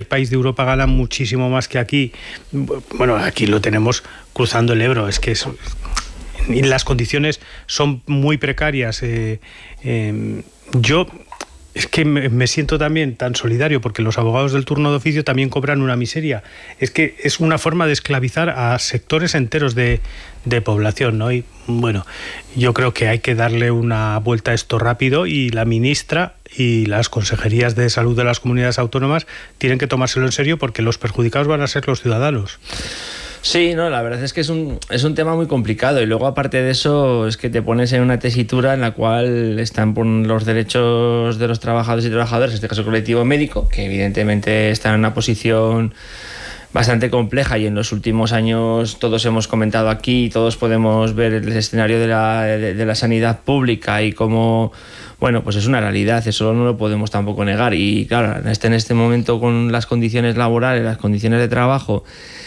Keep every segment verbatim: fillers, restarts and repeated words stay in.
país de Europa gana muchísimo más que aquí. Bueno, aquí lo tenemos cruzando el Ebro, es que es, y las condiciones son muy precarias. Eh, eh, yo... Es que me siento también tan solidario porque los abogados del turno de oficio también cobran una miseria. Es que es una forma de esclavizar a sectores enteros de, de población, ¿no? Y bueno, yo creo que hay que darle una vuelta a esto rápido y la ministra y las consejerías de salud de las comunidades autónomas tienen que tomárselo en serio porque los perjudicados van a ser los ciudadanos. Sí, no, la verdad es que es un, es un tema muy complicado y luego aparte de eso es que te pones en una tesitura en la cual están por los derechos de los trabajadores y trabajadoras, en este caso colectivo médico, que evidentemente están en una posición bastante compleja y en los últimos años todos hemos comentado aquí, todos podemos ver el escenario de la, de, de la sanidad pública y cómo, bueno, pues es una realidad, eso no lo podemos tampoco negar y claro, en este, en este momento con las condiciones laborales, las condiciones de trabajo.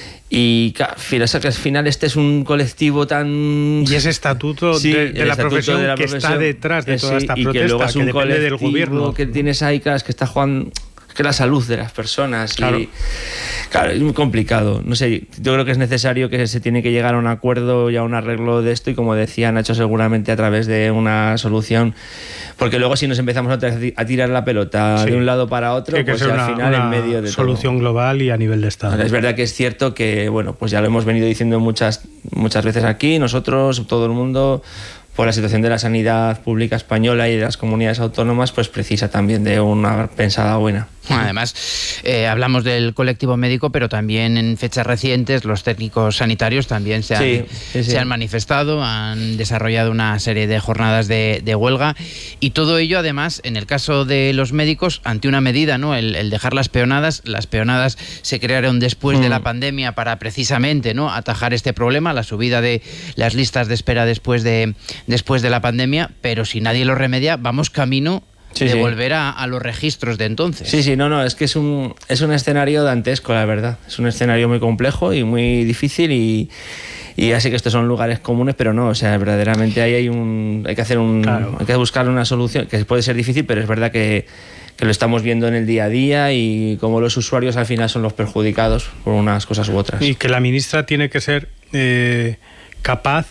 Y claro, al final este es un colectivo tan... Y ese estatuto, sí, de, de, la profesión de la que profesión, está detrás de toda sí, esta protesta, y que, luego es un que depende del gobierno. Que tienes ahí, claro, es que está jugando... que la salud de las personas. Claro. Y, claro, es muy complicado. No sé, yo creo que es necesario que se tiene que llegar a un acuerdo y a un arreglo de esto y como decía Nacho, seguramente a través de una solución, porque luego si nos empezamos a tirar la pelota sí. de un lado para otro, Tiene que pues ser al una, final una en medio de solución todo. global y a nivel de Estado. Es verdad que es cierto que, bueno, pues ya lo hemos venido diciendo muchas, muchas veces aquí, nosotros, todo el mundo, por la situación de la sanidad pública española y de las comunidades autónomas, pues precisa también de una pensada buena. Además, eh, hablamos del colectivo médico, pero también en fechas recientes los técnicos sanitarios también se han, sí, sí, sí. se han manifestado, han desarrollado una serie de jornadas de, de huelga y todo ello, además, en el caso de los médicos, ante una medida, ¿no? El, el dejar las peonadas. Las peonadas se crearon después mm. de la pandemia para precisamente, ¿no?, atajar este problema, la subida de las listas de espera después de, después de la pandemia, pero si nadie lo remedia, vamos camino Sí, de sí. volver a, a los registros de entonces. Sí, sí, no, no, es que es un, es un escenario dantesco, la verdad. Es un escenario muy complejo y muy difícil y, y así que estos son lugares comunes, pero no, o sea, verdaderamente ahí hay un, hay que hacer un, claro. hay que buscar una solución, que puede ser difícil, pero es verdad que, que lo estamos viendo en el día a día y como los usuarios al final son los perjudicados por unas cosas u otras. Y que la ministra tiene que ser eh, capaz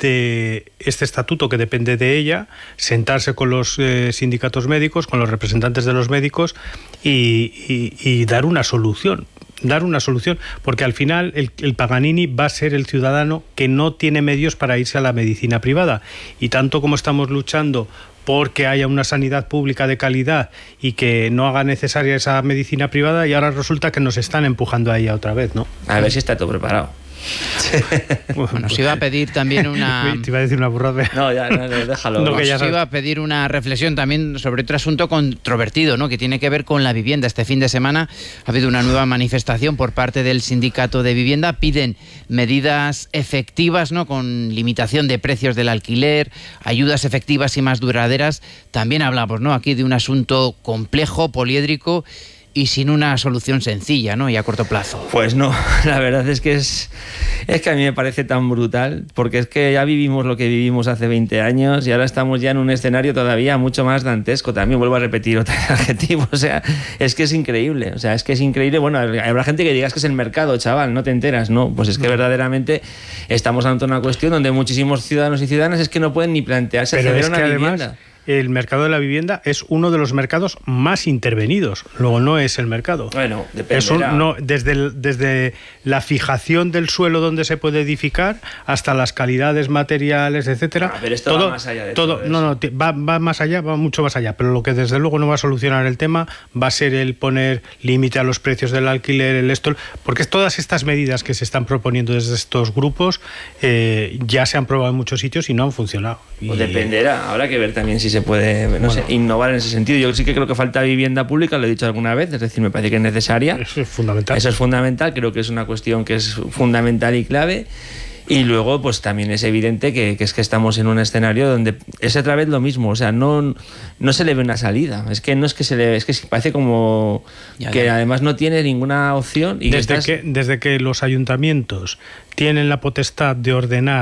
de este estatuto que depende de ella, sentarse con los eh, sindicatos médicos, con los representantes de los médicos y, y, y dar una solución, dar una solución, porque al final el, el Paganini va a ser el ciudadano que no tiene medios para irse a la medicina privada y tanto como estamos luchando porque haya una sanidad pública de calidad y que no haga necesaria esa medicina privada y ahora resulta que nos están empujando a ella otra vez, ¿no? A ver si está todo preparado. Bueno, se iba a pedir también una... Te iba a decir una burrada. No, ya, no, déjalo. No, que ya se iba a pedir una reflexión también sobre otro asunto controvertido, ¿no?, que tiene que ver con la vivienda. Este fin de semana ha habido una nueva manifestación por parte del sindicato de vivienda. Piden medidas efectivas, ¿no?, con limitación de precios del alquiler, ayudas efectivas y más duraderas. También hablamos, ¿no?, aquí de un asunto complejo, poliédrico y sin una solución sencilla, ¿no?, y a corto plazo. Pues no, la verdad es que es, es que a mí me parece tan brutal, porque es que ya vivimos lo que vivimos hace veinte años y ahora estamos ya en un escenario todavía mucho más dantesco. También vuelvo a repetir otro adjetivo, o sea, es que es increíble, o sea, es que es increíble. Bueno, habrá gente que diga es que es el mercado, chaval, no te enteras, no, pues es que verdaderamente estamos ante una cuestión donde muchísimos ciudadanos y ciudadanas es que no pueden ni plantearse Pero acceder es a una que vivienda. Además, el mercado de la vivienda es uno de los mercados más intervenidos. Luego no es el mercado. Bueno, depende. Es un, no, desde, el, desde la fijación del suelo donde se puede edificar hasta las calidades materiales, etcétera. Ah, pero esto todo, va más allá de todo, todo no, no, va, va más allá, va mucho más allá. Pero lo que desde luego no va a solucionar el tema va a ser el poner límite a los precios del alquiler, el esto, porque todas estas medidas que se están proponiendo desde estos grupos eh, ya se han probado en muchos sitios y no han funcionado. Pues y, dependerá. Habrá que ver también si se puede, no bueno, sé, innovar en ese sentido. Yo sí que creo que falta vivienda pública, lo he dicho alguna vez, es decir, me parece que es necesaria. Eso es fundamental. Eso es fundamental, creo que es una cuestión que es fundamental y clave. Y luego, pues también es evidente que, que es que estamos en un escenario donde es otra vez lo mismo, o sea, no, no se le ve una salida. Es que no es que se le, es que parece como ya, que ya. además no tiene ninguna opción. Y desde, que estás... que, desde que los ayuntamientos tienen la potestad de ordenar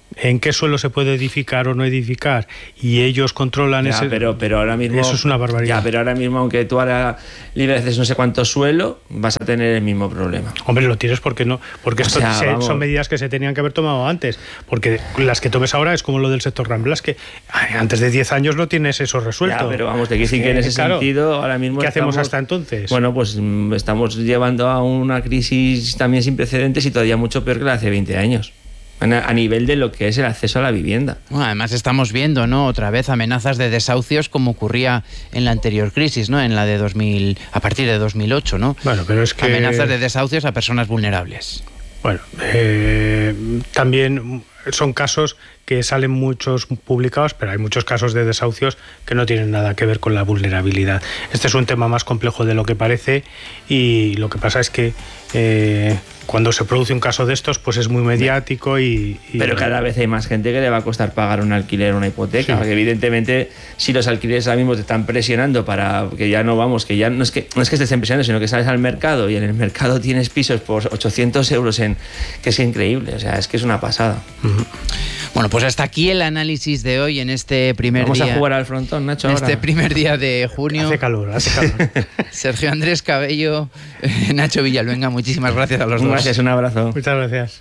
en qué suelo se puede edificar o no edificar, y ellos controlan ya, ese... Pero, pero ahora mismo... Eso es una barbaridad. Ya, pero ahora mismo, aunque tú ahora libre acceso no sé cuánto suelo, vas a tener el mismo problema. Hombre, lo tienes porque no, porque O esto sea, se- vamos. son medidas que se tenían que haber tomado antes, porque las que tomes ahora es como lo del sector Ramblas, que ay, antes de diez años no tienes eso resuelto. Ya, pero vamos, te quiero decir que en ese claro, sentido ahora mismo ¿qué hacemos estamos- hasta entonces? Bueno, pues mm, estamos llevando a una crisis también sin precedentes y todavía mucho peor que la de hace veinte años. A a nivel de lo que es el acceso a la vivienda. Bueno, además estamos viendo, ¿no?, otra vez amenazas de desahucios como ocurría en la anterior crisis, ¿no?, en la de dos mil, a partir de dos mil ocho, ¿no? Bueno, pero es que... Amenazas de desahucios a personas vulnerables. Bueno, eh, también son casos que salen muchos publicados, pero hay muchos casos de desahucios que no tienen nada que ver con la vulnerabilidad. Este es un tema más complejo de lo que parece, y lo que pasa es que eh, cuando se produce un caso de estos, pues es muy mediático y... y Pero cada vez hay más gente que le va a costar pagar un alquiler o una hipoteca. Sí. Porque evidentemente, si los alquileres ahora mismo te están presionando para que ya no vamos, que ya no es que no es que te estén presionando, sino que sales al mercado y en el mercado tienes pisos por ochocientos euros, en que es increíble. O sea, es que es una pasada. Uh-huh. Bueno, pues hasta aquí el análisis de hoy en este primer Vamos día. a jugar al frontón, Nacho. En ahora. este primer día de junio. Hace calor, hace calor. Sergio Andrés Cabello, eh, Nacho Villaluenga, muchísimas gracias a los dos. Gracias, un abrazo. Muchas gracias.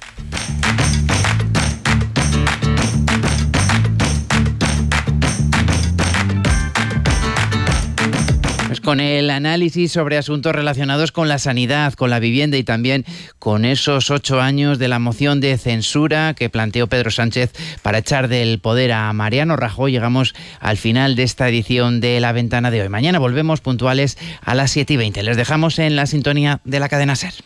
Pues con el análisis sobre asuntos relacionados con la sanidad, con la vivienda y también con esos ocho años de la moción de censura que planteó Pedro Sánchez para echar del poder a Mariano Rajoy, llegamos al final de esta edición de La Ventana de hoy. Mañana volvemos puntuales a las siete y veinte. Les dejamos en la sintonía de la cadena SER.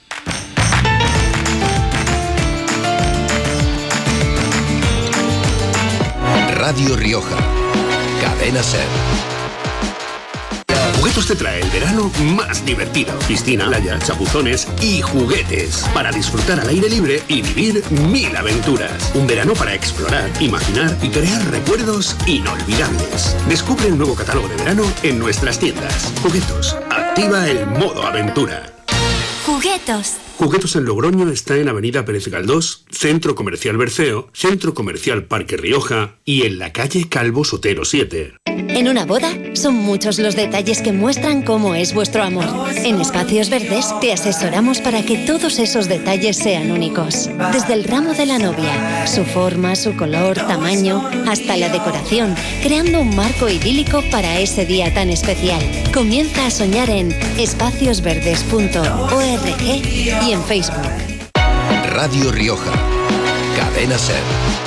Radio Rioja, Cadena SER. Juguetos te trae el verano más divertido. Piscina, playa, chapuzones y juguetes. Para disfrutar al aire libre y vivir mil aventuras. Un verano para explorar, imaginar y crear recuerdos inolvidables. Descubre el nuevo catálogo de verano en nuestras tiendas. Juguetos, activa el modo aventura. Juguetos. Juguetos en Logroño está en Avenida Pérez Galdós, Centro Comercial Berceo, Centro Comercial Parque Rioja y en la calle Calvo Sotero siete. En una boda son muchos los detalles que muestran cómo es vuestro amor. En Espacios Verdes te asesoramos para que todos esos detalles sean únicos. Desde el ramo de la novia, su forma, su color, tamaño, hasta la decoración, creando un marco idílico para ese día tan especial. Comienza a soñar en espacios verdes punto org y en Facebook. Radio Rioja, Cadena SER.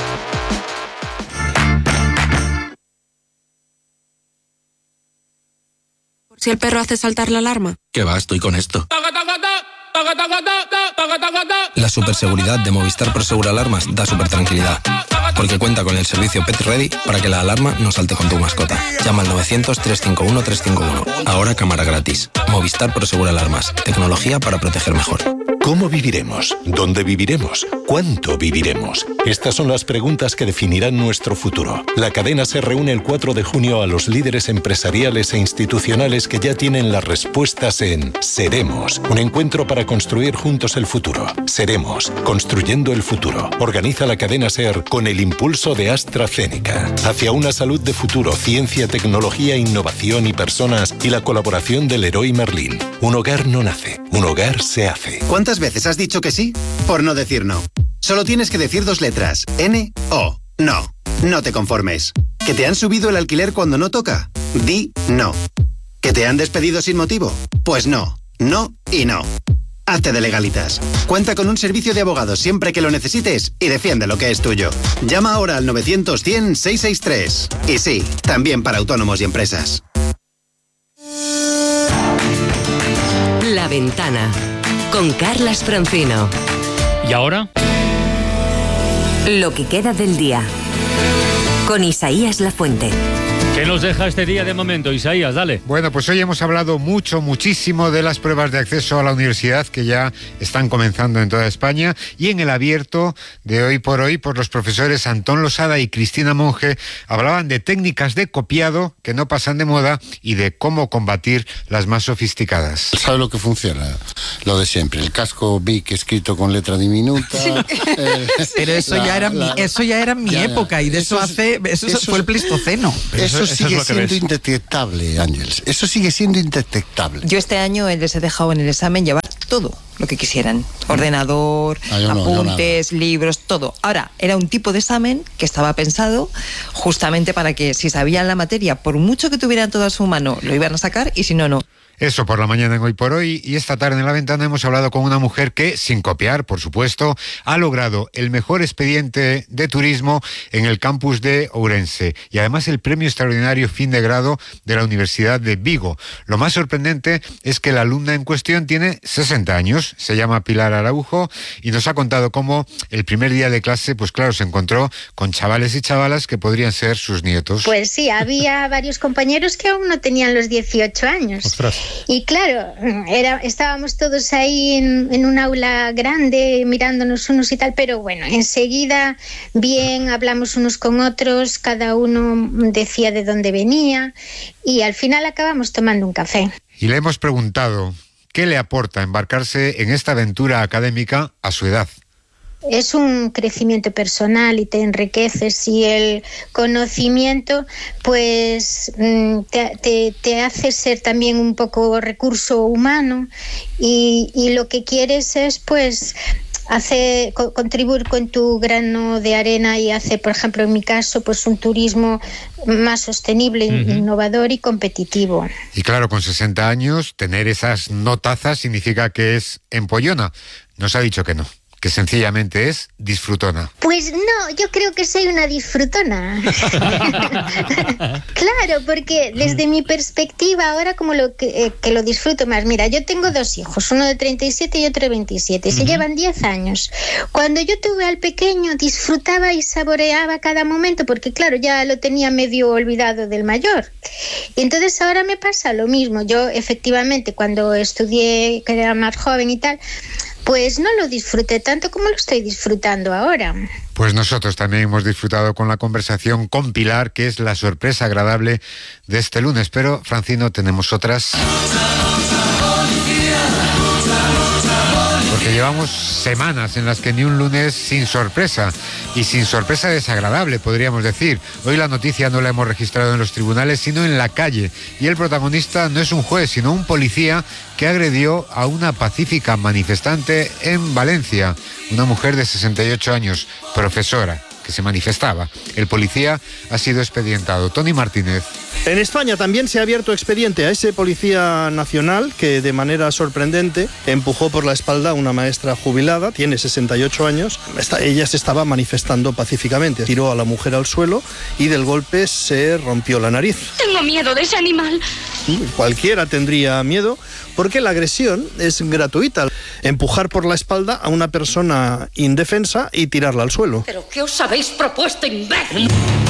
Si el perro hace saltar la alarma. ¿Qué va? Estoy con esto. La superseguridad de Movistar Prosegur Alarmas da super tranquilidad. Porque cuenta con el servicio Pet Ready para que la alarma no salte con tu mascota. Llama al novecientos, trescientos cincuenta y uno, trescientos cincuenta y uno. Ahora cámara gratis. Movistar Prosegur Alarmas. Tecnología para proteger mejor. ¿Cómo viviremos? ¿Dónde viviremos? ¿Cuánto viviremos? Estas son las preguntas que definirán nuestro futuro. La cadena se reúne el cuatro de junio a los líderes empresariales e institucionales que ya tienen las respuestas en Seremos, un encuentro para construir juntos el futuro. Seremos, construyendo el futuro. Organiza la cadena SER con el impulso de AstraZeneca. Hacia una salud de futuro, ciencia, tecnología, innovación y personas, y la colaboración del Leroy Merlin. Un hogar no nace, un hogar se hace. ¿Cuántas veces has dicho que sí? Por no decir no. Solo tienes que decir dos letras. N O. No. No te conformes. ¿Que te han subido el alquiler cuando no toca? Di no. ¿Que te han despedido sin motivo? Pues no. No y no. Hazte de Legalitas. Cuenta con un servicio de abogados siempre que lo necesites y defiende lo que es tuyo. Llama ahora al novecientos, cien, seiscientos sesenta y tres. Y sí, también para autónomos y empresas. La Ventana, con Carlas Francino. ¿Y ahora? Lo que queda del día, con Isaías Lafuente. ¿Qué nos deja este día de momento, Isaías? Dale. Bueno, pues hoy hemos hablado mucho, muchísimo de las pruebas de acceso a la universidad que ya están comenzando en toda España, y en el abierto de Hoy por Hoy, por los profesores Antón Losada y Cristina Monge, hablaban de técnicas de copiado que no pasan de moda y de cómo combatir las más sofisticadas. ¿Sabe lo que funciona? lo de siempre, el casco Vic escrito con letra diminuta. Sí. Eh, Pero eso, la, ya era la, mi, eso ya era mi ya, época, y de eso, eso hace. Eso, eso fue el Pleistoceno. Eso, eso sigue es siendo indetectable, Ángeles. Eso sigue siendo indetectable. Yo este año les he dejado en el examen llevar todo lo que quisieran. Ordenador, ah, yo no, apuntes, yo libros, todo. Ahora, era un tipo de examen que estaba pensado justamente para que si sabían la materia, por mucho que tuvieran todo a su mano, lo iban a sacar, y si no, no. Eso por la mañana en Hoy por Hoy, y esta tarde en La Ventana hemos hablado con una mujer que, sin copiar, por supuesto, ha logrado el mejor expediente de turismo en el campus de Ourense y además el premio extraordinario fin de grado de la Universidad de Vigo. Lo más sorprendente es que la alumna en cuestión tiene sesenta años, se llama Pilar Araujo y nos ha contado cómo el primer día de clase, pues claro, se encontró con chavales y chavalas que podrían ser sus nietos. Pues sí, había varios compañeros que aún no tenían los dieciocho años. Ostras. Y claro, era, estábamos todos ahí en, en un aula grande mirándonos unos y tal, pero bueno, enseguida bien, hablamos unos con otros, cada uno decía de dónde venía y al final acabamos tomando un café. Y le hemos preguntado qué le aporta embarcarse en esta aventura académica a su edad. Es un crecimiento personal y te enriqueces, y el conocimiento pues te, te, te hace ser también un poco recurso humano, y, y lo que quieres es pues hacer, co- contribuir con tu grano de arena y hacer, por ejemplo, en mi caso, pues un turismo más sostenible, uh-huh. innovador y competitivo. Y claro, con sesenta años, tener esas notazas significa que es empollona. Nos ha dicho que no, que sencillamente es disfrutona. Pues no, yo creo que soy una disfrutona. Claro, porque desde mi perspectiva ahora como lo que, eh, que lo disfruto más. Mira, yo tengo dos hijos, uno de treinta y siete y otro de veintisiete, se uh-huh. llevan diez años. Cuando yo tuve al pequeño disfrutaba y saboreaba cada momento, porque claro, ya lo tenía medio olvidado del mayor. Y entonces ahora me pasa lo mismo. Yo efectivamente cuando estudié, que era más joven y tal, pues no lo disfruté tanto como lo estoy disfrutando ahora. Pues nosotros también hemos disfrutado con la conversación con Pilar, que es la sorpresa agradable de este lunes. Pero, Francino, tenemos otras. Porque llevamos semanas en las que ni un lunes sin sorpresa, y sin sorpresa desagradable, podríamos decir. Hoy la noticia no la hemos registrado en los tribunales, sino en la calle, y el protagonista no es un juez, sino un policía que agredió a una pacífica manifestante en Valencia, una mujer de sesenta y ocho años, profesora, que se manifestaba. El policía ha sido expedientado. Tony Martínez. En España también se ha abierto expediente a ese policía nacional que de manera sorprendente empujó por la espalda a una maestra jubilada, tiene sesenta y ocho años, ella se estaba manifestando pacíficamente, tiró a la mujer al suelo y del golpe se rompió la nariz. Tengo miedo de ese animal. Cualquiera tendría miedo porque la agresión es gratuita. Empujar por la espalda a una persona indefensa y tirarla al suelo. ¿Pero qué os habéis propuesto, imbécil?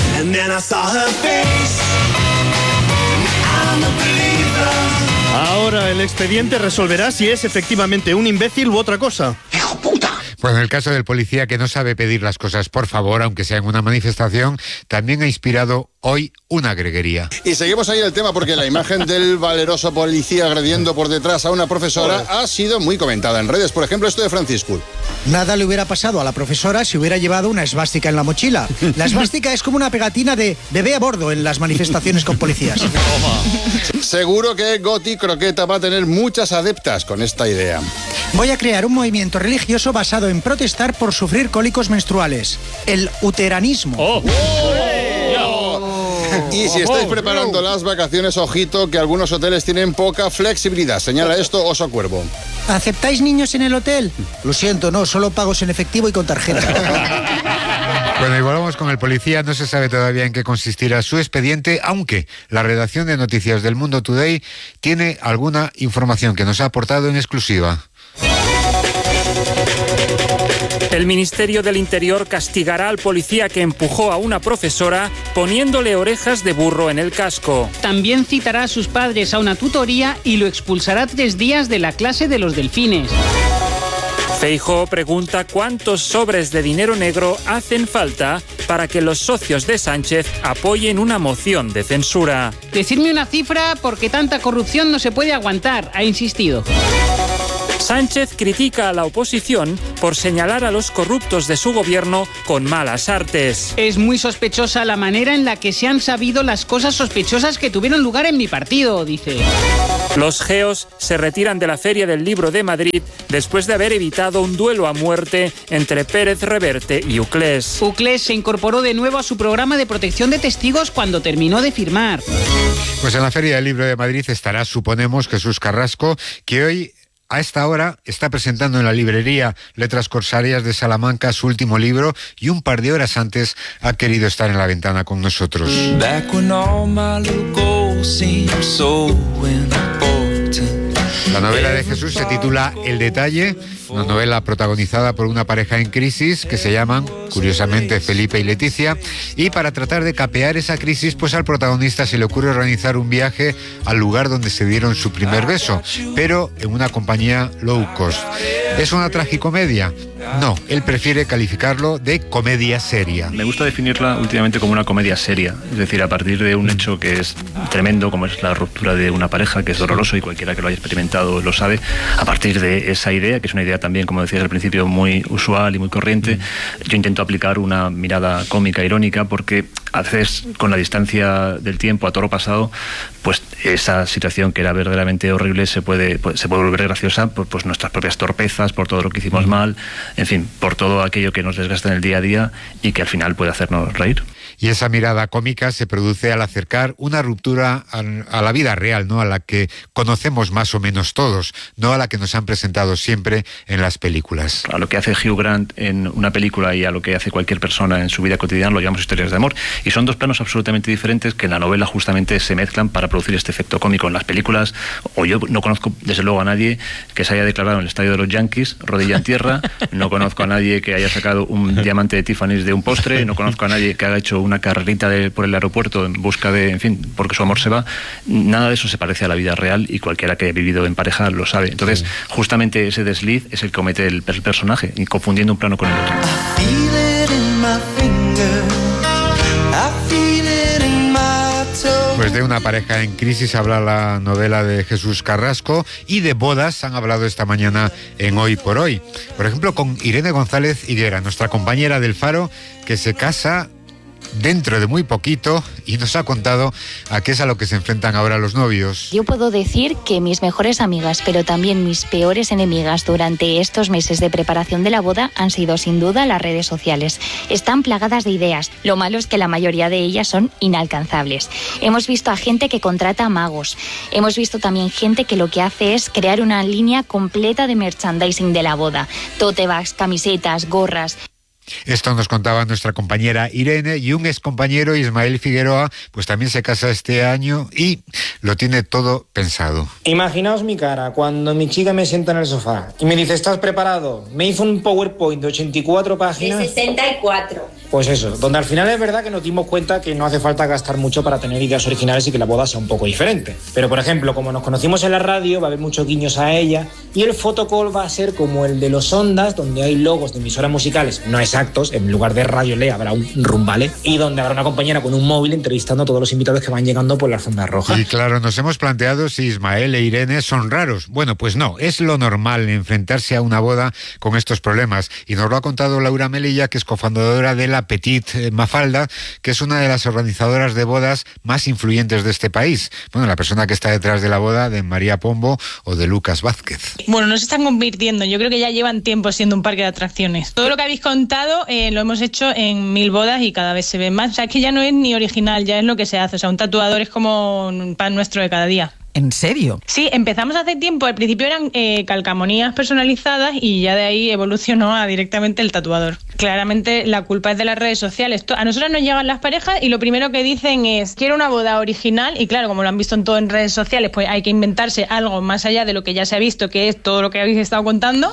Ahora el expediente resolverá si es efectivamente un imbécil u otra cosa. ¡Hijo puta! Bueno, el caso del policía que no sabe pedir las cosas por favor, aunque sea en una manifestación, también ha inspirado hoy una greguería. Y seguimos ahí el tema porque la imagen del valeroso policía agrediendo por detrás a una profesora ha sido muy comentada en redes. Por ejemplo, esto de Francisco. Nada le hubiera pasado a la profesora si hubiera llevado una esvástica en la mochila. La esvástica es como una pegatina de bebé a bordo en las manifestaciones con policías. Seguro que Goti Croqueta va a tener muchas adeptas con esta idea. Voy a crear un movimiento religioso basado en protestar por sufrir cólicos menstruales. El uteranismo. Oh. Y si estáis preparando las vacaciones, ojito que algunos hoteles tienen poca flexibilidad. Señala esto Oso Cuervo. ¿Aceptáis niños en el hotel? Lo siento, no, solo pagos en efectivo y con tarjeta. Bueno, y volvamos con el policía. No se sabe todavía en qué consistirá su expediente, aunque la redacción de noticias del Mundo Today tiene alguna información que nos ha aportado en exclusiva. El Ministerio del Interior castigará al policía que empujó a una profesora poniéndole orejas de burro en el casco. También citará a sus padres a una tutoría y lo expulsará tres días de la clase de los delfines. Feijóo pregunta cuántos sobres de dinero negro hacen falta para que los socios de Sánchez apoyen una moción de censura. Decidme una cifra porque tanta corrupción no se puede aguantar, ha insistido. Sánchez critica a la oposición por señalar a los corruptos de su gobierno con malas artes. Es muy sospechosa la manera en la que se han sabido las cosas sospechosas que tuvieron lugar en mi partido, dice. Los geos se retiran de la Feria del Libro de Madrid después de haber evitado un duelo a muerte entre Pérez Reverte y Uclés. Uclés se incorporó de nuevo a su programa de protección de testigos cuando terminó de firmar. Pues en la Feria del Libro de Madrid estará, suponemos, Jesús Carrasco, que hoy a esta hora está presentando en la librería Letras Corsarias de Salamanca su último libro y un par de horas antes ha querido estar en la ventana con nosotros. La novela de Jesús se titula El Detalle, una novela protagonizada por una pareja en crisis que se llaman, curiosamente, Felipe y Leticia, y para tratar de capear esa crisis, pues al protagonista se le ocurre organizar un viaje al lugar donde se dieron su primer beso, pero en una compañía low cost. ¿Es una tragicomedia? No, él prefiere calificarlo de comedia seria. Me gusta definirla últimamente como una comedia seria, es decir, a partir de un hecho que es tremendo, como es la ruptura de una pareja, que es doloroso y cualquiera que lo haya experimentado lo sabe. A partir de esa idea, que es una idea también, como decías al principio, muy usual y muy corriente, yo intento aplicar una mirada cómica, irónica, porque a veces con la distancia del tiempo a toro pasado, pues esa situación que era verdaderamente horrible se puede, se puede volver graciosa por pues, nuestras propias torpezas, por todo lo que hicimos mal, en fin, por todo aquello que nos desgasta en el día a día y que al final puede hacernos reír. Y esa mirada cómica se produce al acercar una ruptura a, a la vida real, ¿no? A la que conocemos más o menos todos, no a la que nos han presentado siempre en las películas. A lo que hace Hugh Grant en una película y a lo que hace cualquier persona en su vida cotidiana lo llamamos historias de amor. Y son dos planos absolutamente diferentes que en la novela justamente se mezclan para producir este efecto cómico. En las películas, o yo no conozco desde luego a nadie que se haya declarado en el estadio de los Yankees, rodilla en tierra, no conozco a nadie que haya sacado un diamante de Tiffany's de un postre, no conozco a nadie que haya hecho un una carrerita de, por el aeropuerto en busca de, en fin, porque su amor se va. Nada de eso se parece a la vida real y cualquiera que haya vivido en pareja lo sabe. Entonces, sí, justamente ese desliz es el que comete el, el personaje, y confundiendo un plano con el otro. Pues de una pareja en crisis habla la novela de Jesús Carrasco, y de bodas han hablado esta mañana en Hoy por Hoy. Por ejemplo, con Irene González Higuera, nuestra compañera del Faro, que se casa dentro de muy poquito y nos ha contado a qué es a lo que se enfrentan ahora los novios. Yo puedo decir que mis mejores amigas, pero también mis peores enemigas durante estos meses de preparación de la boda han sido sin duda las redes sociales. Están plagadas de ideas. Lo malo es que la mayoría de ellas son inalcanzables. Hemos visto a gente que contrata magos. Hemos visto también gente que lo que hace es crear una línea completa de merchandising de la boda. Tote bags, camisetas, gorras. Esto nos contaba nuestra compañera Irene, y un excompañero, Ismael Figueroa, pues también se casa este año y lo tiene todo pensado. Imaginaos mi cara cuando mi chica me sienta en el sofá y me dice: ¿estás preparado? Me hizo un PowerPoint de ochenta y cuatro páginas. De sesenta y cuatro. Pues eso, donde al final es verdad que nos dimos cuenta que no hace falta gastar mucho para tener ideas originales y que la boda sea un poco diferente. Pero, por ejemplo, como nos conocimos en la radio, va a haber muchos guiños a ella, y el photocall va a ser como el de los Ondas, donde hay logos de emisoras musicales no exactos, en lugar de Radio Le habrá un rumbale, y donde habrá una compañera con un móvil entrevistando a todos los invitados que van llegando por la alfombra roja. Y claro, nos hemos planteado si Ismael e Irene son raros. Bueno, pues no, es lo normal enfrentarse a una boda con estos problemas, y nos lo ha contado Laura Melilla, que es cofundadora de la Petit Mafalda, que es una de las organizadoras de bodas más influyentes de este país. Bueno, la persona que está detrás de la boda de María Pombo o de Lucas Vázquez. Bueno, no se están convirtiendo, yo creo que ya llevan tiempo siendo un parque de atracciones. Todo lo que habéis contado eh, lo hemos hecho en mil bodas y cada vez se ve más. O sea, es que ya no es ni original, ya es lo que se hace. O sea, un tatuador es como un pan nuestro de cada día. ¿En serio? Sí, empezamos hace tiempo. Al principio eran eh, calcamonías personalizadas y ya de ahí evolucionó a directamente el tatuador. Claramente la culpa es de las redes sociales. A nosotros nos llegan las parejas y lo primero que dicen es: quiero una boda original, y claro, como lo han visto en todo en redes sociales, pues hay que inventarse algo más allá de lo que ya se ha visto, que es todo lo que habéis estado contando.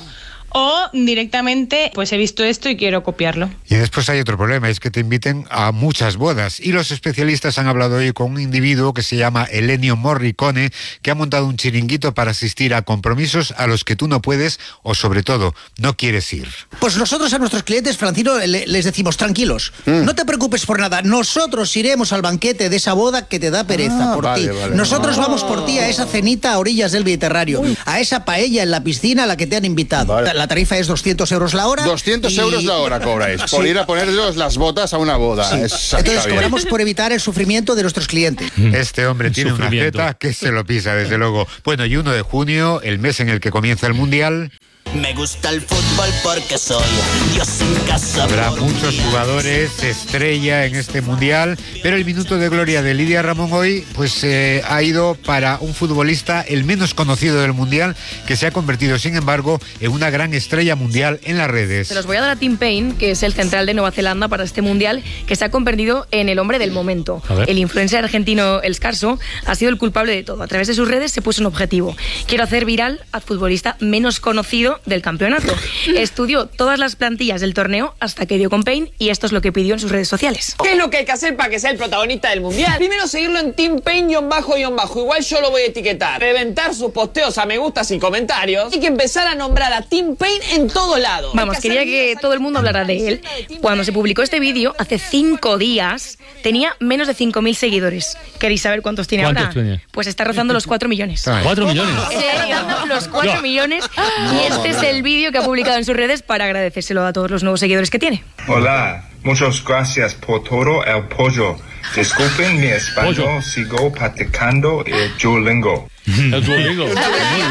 o directamente pues he visto esto y quiero copiarlo. Y después hay otro problema, es que te inviten a muchas bodas. Y los especialistas han hablado hoy con un individuo que se llama Ennio Morricone, que ha montado un chiringuito para asistir a compromisos a los que tú no puedes o, sobre todo, no quieres ir. Pues nosotros a nuestros clientes, Francino, le, les decimos, tranquilos, mm. no te preocupes por nada, nosotros iremos al banquete de esa boda que te da pereza, ah, por vale, ti. Vale. Nosotros oh. vamos por ti a esa cenita a orillas del Mediterráneo, Uy. a esa paella en la piscina a la que te han invitado. Vale. La tarifa es doscientos euros la hora. doscientos y... euros la hora cobráis, por sí. ir a poneros las botas a una boda. Sí. Es, Entonces cobramos por evitar el sufrimiento de nuestros clientes. Este hombre tiene una jeta que se lo pisa, desde luego. Bueno, y uno de junio, el mes en el que comienza el Mundial... Me gusta el fútbol porque soy Dios en casa. Habrá muchos jugadores estrella en este Mundial, pero el minuto de gloria de Lidia Ramón hoy pues eh, ha ido para un futbolista el menos conocido del Mundial, que se ha convertido, sin embargo, en una gran estrella mundial en las redes. Se los voy a dar a Tim Payne, que es el central de Nueva Zelanda para este Mundial, que se ha convertido en el hombre del momento. El influencer argentino El Scarso ha sido el culpable de todo. A través de sus redes se puso un objetivo: quiero hacer viral al futbolista menos conocido del campeonato. Estudió todas las plantillas del torneo hasta que dio con Payne y esto es lo que pidió en sus redes sociales. ¿Qué es lo que hay que hacer para que sea el protagonista del mundial? Primero seguirlo en Team Payne-bajo, igual yo lo voy a etiquetar. Reventar sus posteos a me gustas y comentarios. Hay que empezar a nombrar a Team Payne en todo lado. Vamos, que quería que todo el mundo hablara de él. Cuando se publicó este vídeo, hace cinco días, tenía menos de cinco mil seguidores. ¿Queréis saber cuántos tiene ¿Cuántos ahora? Tiene? Pues está rozando los cuatro millones. ¿cuatro millones? Está rozando los cuatro millones y este es el vídeo que ha publicado en sus redes para agradecérselo a todos los nuevos seguidores que tiene. Hola, muchas gracias por todo el apoyo. Disculpen mi español, pollo. Sigo practicando el Duolingo. El Duolingo. Muy bien.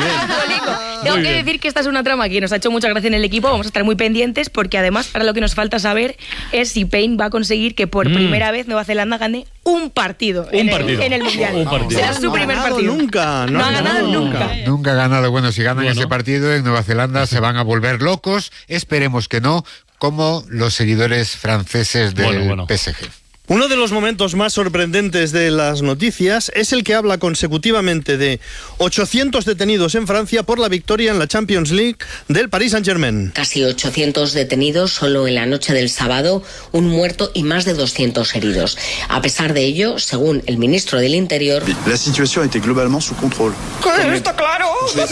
Tengo que decir que esta es una trama que nos ha hecho mucha gracia en el equipo. Vamos a estar muy pendientes porque además ahora lo que nos falta saber es si Payne va a conseguir que por mm. primera vez Nueva Zelanda gane un partido, un en, partido. El, en el Mundial. Un partido. Será su no primer ha partido. Nunca, no, no ha ganado no. nunca. Nunca ha ganado. Bueno, si ganan bueno. ese partido en Nueva Zelanda se van a volver locos. Esperemos que no, como los seguidores franceses del bueno, bueno. P S G. Uno de los momentos más sorprendentes de las noticias es el que habla consecutivamente de ochocientos detenidos en Francia por la victoria en la Champions League del Paris Saint-Germain. Casi ochocientos detenidos solo en la noche del sábado, un muerto y más de doscientos heridos. A pesar de ello, según el ministro del Interior, la situación était globalement sous contrôle. ¿Está claro?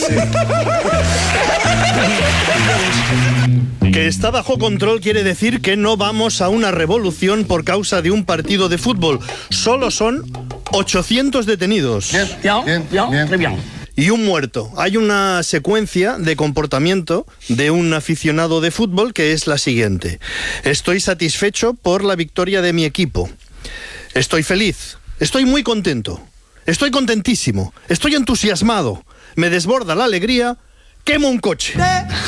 Que está bajo control quiere decir que no vamos a una revolución por causa de un partido de fútbol. Solo son ochocientos detenidos. Bien, bien, bien, bien, bien. Y un muerto. Hay una secuencia de comportamiento de un aficionado de fútbol que es la siguiente. Estoy satisfecho por la victoria de mi equipo. Estoy feliz. Estoy muy contento. Estoy contentísimo. Estoy entusiasmado. Me desborda la alegría. Quemo un coche.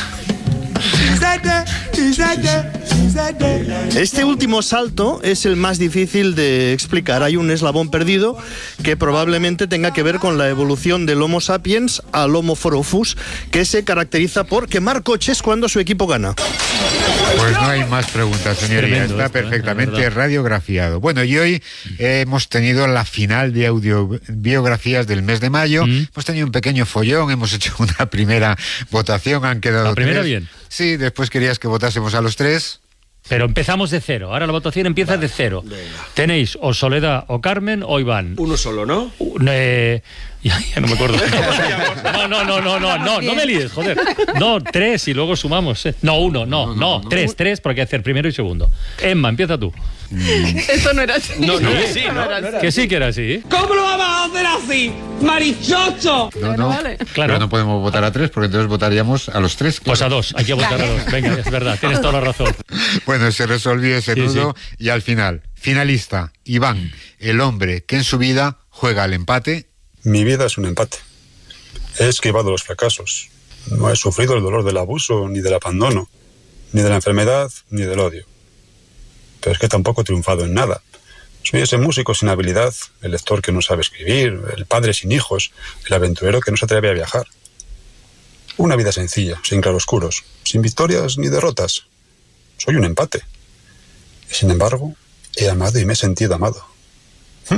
Este último salto es el más difícil de explicar. Hay un eslabón perdido que probablemente tenga que ver con la evolución del Homo sapiens al Homo foropus, que se caracteriza por quemar coches cuando su equipo gana. Pues no hay más preguntas, señoría. Está esto, perfectamente ¿eh? radiografiado. Bueno, y hoy eh, hemos tenido la final de audiobiografías del mes de mayo. Mm. Hemos tenido un pequeño follón, hemos hecho una primera votación, han quedado La primera tres. bien. Sí, después querías que votásemos a los tres. Pero empezamos de cero. Ahora la votación empieza vale, de cero. Venga. Tenéis o Soledad, o Carmen, o Iván. Uno solo, ¿no? Un, eh, ya, ya no me acuerdo. No, no, no, no, no, no, no me líes, joder. No, tres y luego sumamos. Eh. No, uno, no, no, no, no, tres, tres, porque hay que hacer primero y segundo. Emma, empieza tú. Esto no era así. No, no, sí, no, no, no, no que sí que era así. ¿Cómo lo vamos a hacer así? ¡Marichocho! No, no, vale. Claro. Pero no podemos votar a tres porque entonces votaríamos a los tres. Claro. Pues a dos, hay que votar a dos. Venga, es verdad, tienes toda la razón. Bueno, se resolvió ese sí, nudo sí. Y al final, finalista, Iván, el hombre que en su vida juega al empate. Mi vida es un empate. He esquivado los fracasos. No he sufrido el dolor del abuso, ni del abandono, ni de la enfermedad, ni del odio. Pero es que tampoco he triunfado en nada. Soy ese músico sin habilidad, el lector que no sabe escribir, el padre sin hijos, el aventurero que no se atreve a viajar. Una vida sencilla, sin claroscuros, sin victorias ni derrotas. Soy un empate. Y sin embargo, he amado y me he sentido amado. ¿Mm?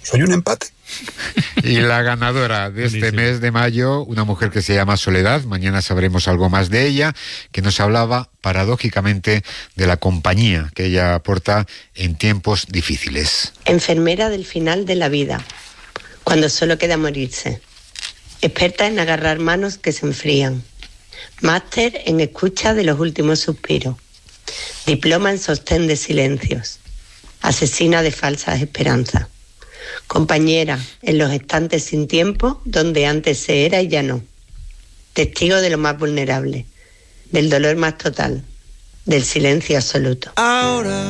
Soy un empate. Y la ganadora de este Buenísimo. mes de mayo, una mujer que se llama Soledad, mañana sabremos algo más de ella, que nos hablaba paradójicamente de la compañía que ella aporta en tiempos difíciles. Enfermera del final de la vida, cuando solo queda morirse. Experta en agarrar manos que se enfrían. Máster en escucha de los últimos suspiros. Diploma en sostén de silencios. Asesina de falsas esperanzas. Compañera en los estantes sin tiempo, donde antes se era y ya no. Testigo de lo más vulnerable, del dolor más total, del silencio absoluto. Ahora